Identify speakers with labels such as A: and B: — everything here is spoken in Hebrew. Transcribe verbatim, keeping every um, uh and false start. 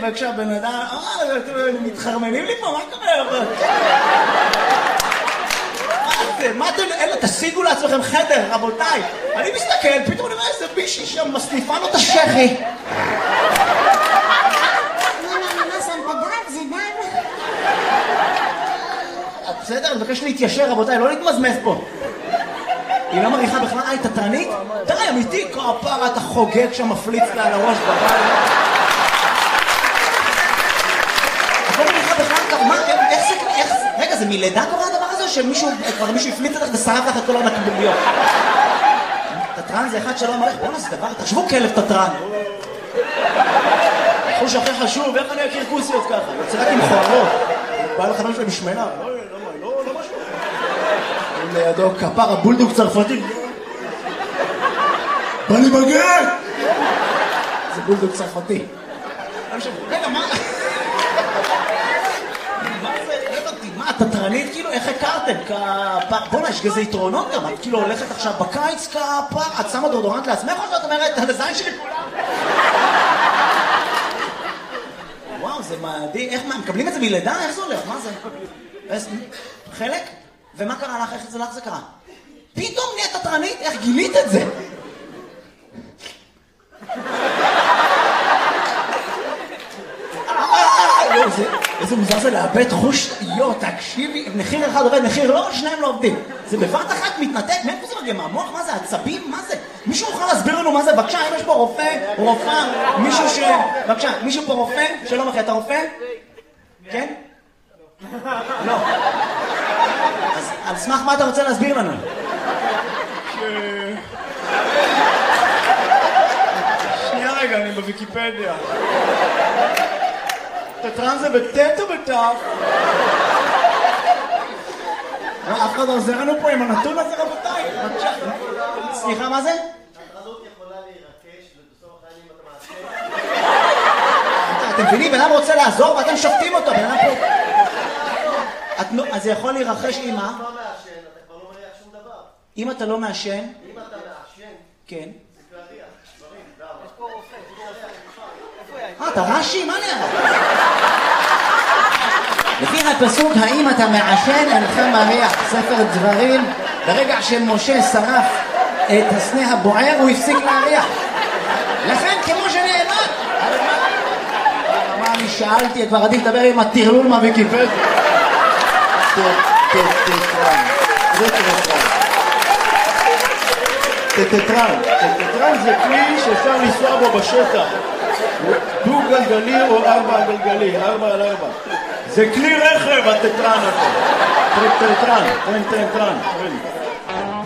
A: וכשהבן אדם, אה, מתחרמנים לי פה, מה קורה? מה אתם, אלה, תשיגו לעצמכם חדר, רבותיי. אני מסתכל, פתאום אני רואה איזה בישי שם, מסניפה לו את השכי. בסדר, אני מבקש להתיישר, רבותיי, לא להתמזמז פה. היא לא מריחה בכלל, אה, היא תתרנית? תראי, אמיתי, כפרה, אתה חוגג שם, מפליץ לה על הראש בבית. את לא מריחה בכלל, מה, איך זה, איך זה, רגע, זה מלידה קורה הדבר הזה, שמישהו, כבר מישהו הפליץ לך ושרף לך את כל הנקביליות? תתרן זה אחד שלא מריח, בואו נעשה דבר, תחשבו כלב תתרן. חוש הכי חשוב, איך אני אכיר כוסיות ככה? יוצא רק עם חורות. בא לחנם שלהם משמנה, לא, לא, לא משהו. לידו כפר הבולדוג צרפתי. בא לי בגן! זה בולדוג צרפתי. רגע, מה? מה זה? מה, תתרנית? כאילו, איך הכרתם? כפר... בוא'נה, יש כזה יתרונות גם. את כאילו הולכת עכשיו בקיץ כפר, את שמה דורדורנט לעצמך או שאת אומרת, על הזין שלי כולם? וואו, זה מדהים. איך, מה, מקבלים את זה מלידה? איך זה הולך? מה זה? חלק? ומה קרה לך? איך זה לך זה קרה? פתאום נהיית תתרנית? איך גילית את זה? איזה מוזר זה לאבד חוש, יו, תקשיבי, מחיר אחד עובד, מחיר לא, שניים לא עובדים. זה בבת אחת מתנתק, מאיפה זה מגיע? מהמוח? מה זה? עצבים? מה זה? מישהו יכול להסביר לנו מה זה? בבקשה, אם יש פה רופא, רופאה, מישהו ש... בבקשה, מישהו פה רופא? שלום אחי, אתה רופא? כן? לא. אז על סמך מה אתה רוצה להסביר לנו?
B: שנייה רגע, אני בוויקיפדיה. תתרן זה בטט או בטף?
A: אף אחד עוזר לנו פה עם הנתון הזה, רבותיי. סליחה, מה זה?
C: התרנות יכולה להירקש ובסוף החיים אתה מעשה.
A: אתם מבינים, בן אדם רוצה לעזור ואתם שופטים אותו, בן אדם פה... אז זה יכול להירחש עם מה?
C: אם אתה לא מעשן, אתה כבר לא מריח שום דבר.
A: אם אתה לא מעשן?
C: אם אתה מעשן,
A: כן.
C: זה להריח, דברים, למה? יש פה רופא, איפה
A: אה, אתה רש"י? מה נראה? לפי הפסוק, האם אתה מעשן, אינך מריח, ספר דברים, ברגע שמשה שרף את הסנה הבוער, הוא הפסיק להריח. לכן, כמו שנאמר, מה אני שאלתי, כבר עדיף לדבר עם הטרלול מהוויקיפדיה.
B: טטטרן. זה טטטרן. טטטרן. טטטרן זה כלי שאפשר לנסוע בו בשטח. דו גלגלי או ארבע גלגלי, ארבע על ארבע. זה כלי רכב, הטטטרן הזה. טטטרן, טטטרן, טטטרן.